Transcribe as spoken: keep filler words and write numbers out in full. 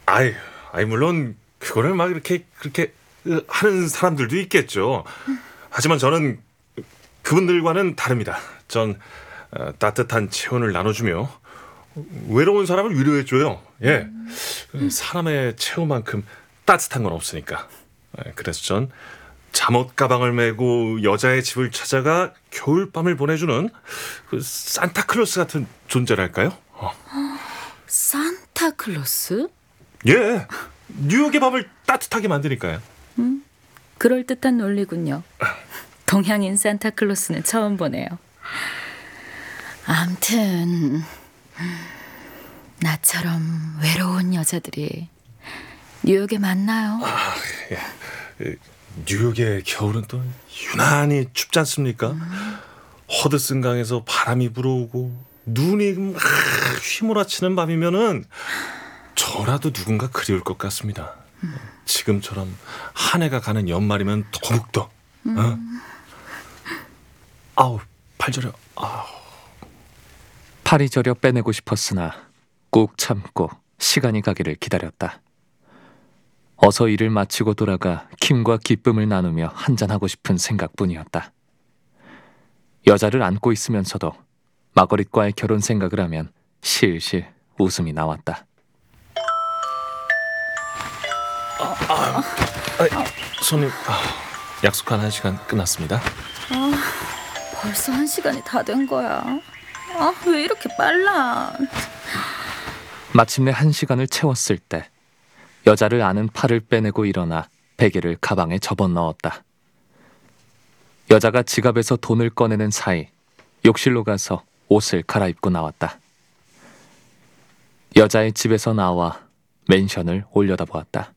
아이, 아이 물론 그거를 막 이렇게 그렇게 하는 사람들도 있겠죠. 하지만 저는 그분들과는 다릅니다. 전 어, 따뜻한 체온을 나눠주며 외로운 사람을 위로해줘요. 예, 사람의 체온만큼 따뜻한 건 없으니까. 예, 그래서 전 잠옷 가방을 메고 여자의 집을 찾아가 겨울밤을 보내주는 그 산타클로스 같은 존재랄까요? 어. 산타클로스? 예, 뉴욕의 밤을 따뜻하게 만드니까요. 그럴듯한 논리군요. 동양인 산타클로스는 처음 보네요. 암튼 나처럼 외로운 여자들이 뉴욕에 많나요? 아, 예. 뉴욕의 겨울은 또 유난히 춥지 않습니까? 음. 허드슨 강에서 바람이 불어오고 눈이 막 휘몰아치는 밤이면은 저라도 누군가 그리울 것 같습니다. 음. 지금처럼 한 해가 가는 연말이면 더욱더. 음. 어? 아우, 팔 저려. 아우. 팔이 저려 빼내고 싶었으나 꾹 참고 시간이 가기를 기다렸다. 어서 일을 마치고 돌아가 킴과 기쁨을 나누며 한잔하고 싶은 생각뿐이었다. 여자를 안고 있으면서도 마거릿과의 결혼 생각을 하면 실실 웃음이 나왔다. 아, 아, 아, 손님, 아, 약속한 한 시간 끝났습니다. 아, 벌써 한 시간이 다 된 거야. 아, 왜 이렇게 빨라? 마침내 한 시간을 채웠을 때 여자를 아는 팔을 빼내고 일어나 베개를 가방에 접어넣었다. 여자가 지갑에서 돈을 꺼내는 사이 욕실로 가서 옷을 갈아입고 나왔다. 여자의 집에서 나와 맨션을 올려다보았다.